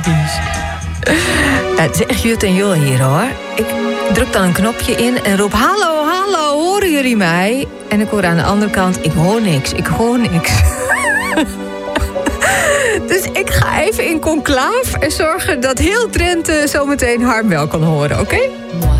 Ja, het is echt jut en jul hier, hoor. Ik druk dan een knopje in en roep... Hallo, hallo, horen jullie mij? En ik hoor aan de andere kant... Ik hoor niks. Dus ik ga even in conclaaf en zorgen dat heel Drenthe zometeen Harm wel kan horen, oké?